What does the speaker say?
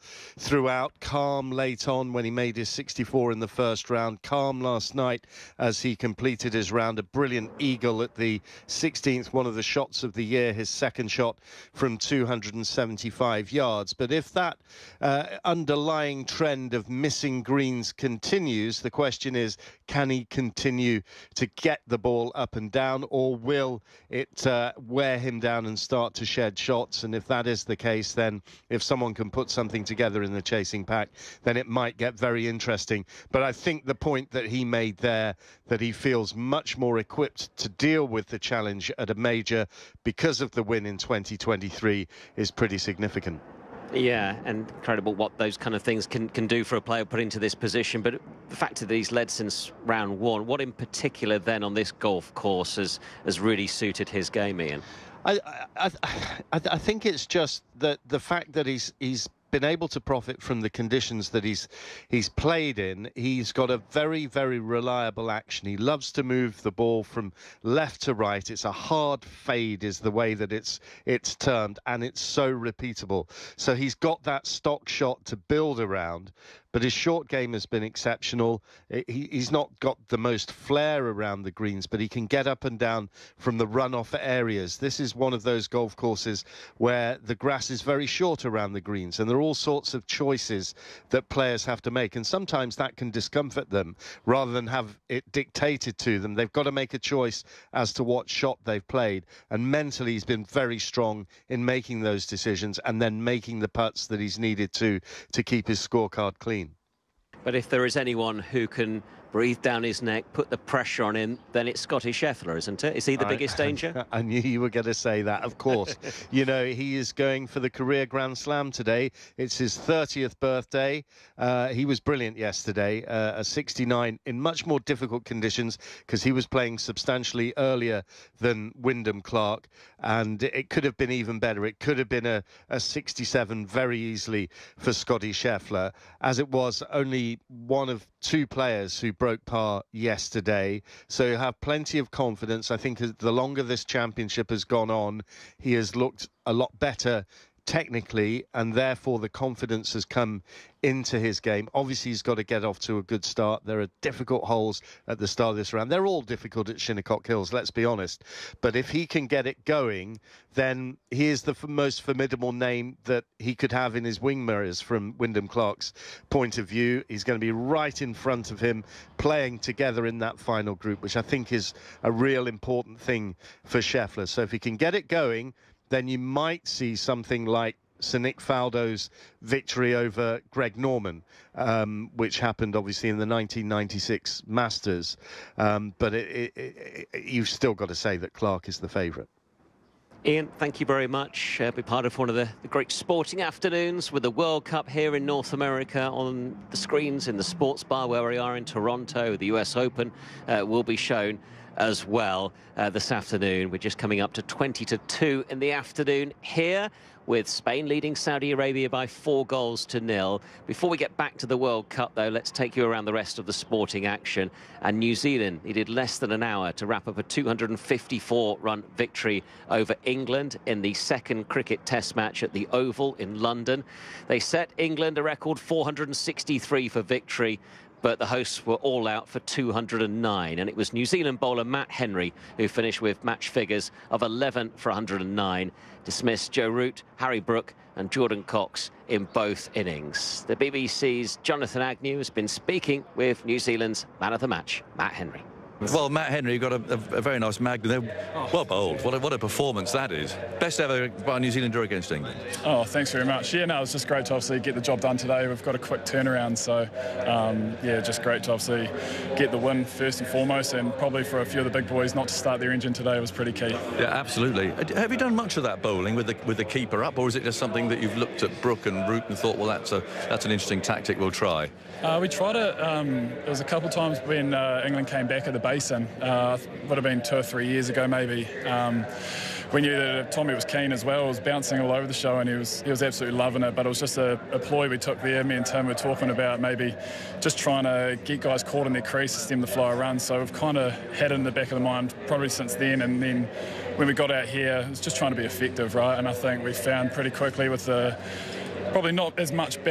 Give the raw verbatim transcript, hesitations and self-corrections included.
throughout. Calm late on when he made his sixty-four in the first round. Calm last night as he completed his round. A brilliant eagle at the sixteenth, one of the shots of the year, his second shot from two hundred seventy-five yards. But if that uh, underlying trend of missing greens continues, the question is, can he continue to get the ball up and down, or will it uh, wear him down and start to shed shots? And if that is the case, then if someone can put something together in the chasing pack, then it might get very interesting. But I think the point that he made there, that he feels much more equipped to deal with the challenge at a major because of the win in twenty twenty-three, is pretty significant. Yeah, and incredible what those kind of things can, can do for a player put into this position. But the fact that he's led since round one, what in particular then on this golf course has, has really suited his game, Ian? I, I, I, I think it's just that the fact that he's he's been able to profit from the conditions that he's he's played in. He's got a very, very reliable action. He loves to move the ball from left to right. It's a hard fade is the way that it's it's termed, and it's so repeatable. So he's got that stock shot to build around, but his short game has been exceptional. He, he's not got the most flair around the greens, but he can get up and down from the runoff areas. This is one of those golf courses where the grass is very short around the greens, and there are all sorts of choices that players have to make, and sometimes that can discomfort them rather than have it dictated to them. They've got to make a choice as to what shot they've played, and mentally he's been very strong in making those decisions and then making the putts that he's needed to to keep his scorecard clean. But if there is anyone who can breathe down his neck, put the pressure on him, then it's Scotty Scheffler, isn't it? Is he the I, biggest danger? I knew you were going to say that, of course. You know, he is going for the career Grand Slam today. It's his thirtieth birthday. Uh, he was brilliant yesterday, uh, a sixty-nine in much more difficult conditions because he was playing substantially earlier than Wyndham Clark, and it could have been even better. It could have been a, a sixty-seven very easily for Scotty Scheffler, as it was only one of two players who broke par yesterday. So you have plenty of confidence. I think as the longer this championship has gone on, he has looked a lot better technically, and therefore the confidence has come into his game. Obviously, he's got to get off to a good start. There are difficult holes at the start of this round. They're all difficult at Shinnecock Hills, let's be honest. But if he can get it going, then he is the f- most formidable name that he could have in his wing mirrors from Wyndham Clark's point of view. He's going to be right in front of him, playing together in that final group, which I think is a real important thing for Scheffler. So if he can get it going, then you might see something like Sir Nick Faldo's victory over Greg Norman, um, which happened obviously in the nineteen ninety-six Masters. Um, but it, it, it, you've still got to say that Clark is the favourite. Ian, thank you very much. Uh, be part of one of the, the great sporting afternoons with the World Cup here in North America on the screens in the sports bar where we are in Toronto. The U S Open uh, will be shown as well uh, this afternoon. We're just coming up to twenty to two in the afternoon here, with Spain leading Saudi Arabia by four goals to nil. Before we get back to the World Cup, though, let's take you around the rest of the sporting action. And New Zealand needed less than an hour to wrap up a two hundred fifty-four run victory over England in the second cricket test match at the Oval in London. They set England a record four hundred sixty-three for victory, but the hosts were all out for two hundred nine, and it was New Zealand bowler Matt Henry who finished with match figures of eleven for one hundred nine, dismissed Joe Root, Harry Brook and Jordan Cox in both innings. The B B C's Jonathan Agnew has been speaking with New Zealand's man of the match, Matt Henry. Well, Matt Henry got a, a, a very nice magnum. Well bowled. What a, what a performance that is. Best ever by a New Zealander against England. Oh, thanks very much. Yeah, no, it's just great to obviously get the job done today. We've got a quick turnaround, so um, yeah, just great to obviously get the win first and foremost, and probably for a few of the big boys not to start their engine today was pretty key. Yeah, absolutely. Have you done much of that bowling with the with the keeper up, or is it just something that you've looked at Brook and Root and thought, well, that's a that's an interesting tactic, we'll try? Uh, we tried it. Um, there was a couple of times when uh, England came back at the Basin. Uh, would have been two or three years ago, maybe. Um, we knew that Tommy was keen as well. He was bouncing all over the show, and he was he was absolutely loving it. But it was just a, a ploy we took there. Me and Tim were talking about maybe just trying to get guys caught in their crease to stem the flow of runs. So we've kind of had it in the back of the mind probably since then. And then when we got out here, it's just trying to be effective, right? And I think we found pretty quickly with the probably not as much